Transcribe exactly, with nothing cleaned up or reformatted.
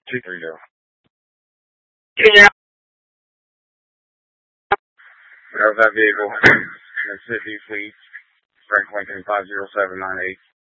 two three zero. Yeah. There's that vehicle. Mississippi Fleet, Frank Lincoln five zero seven nine eight.